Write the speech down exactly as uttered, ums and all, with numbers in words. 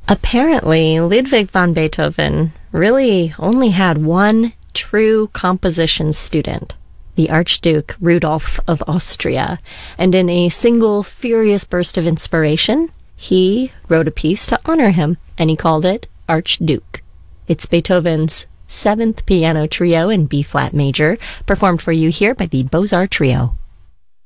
Apparently, Ludwig van Beethoven really only had one true composition student, the Archduke Rudolph of Austria, and in a single furious burst of inspiration, he wrote a piece to honor him, and he called it Archduke. It's Beethoven's Seventh Piano Trio in B-flat major, performed for you here by the Beaux-Arts Trio.